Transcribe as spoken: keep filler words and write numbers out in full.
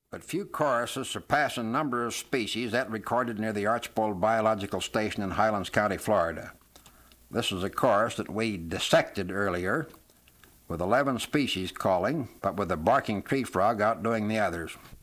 but few choruses surpass in number of species that recorded near the Archbold Biological Station in Highlands County, Florida. This is a chorus that we dissected earlier, with eleven species calling, but with the barking tree frog outdoing the others.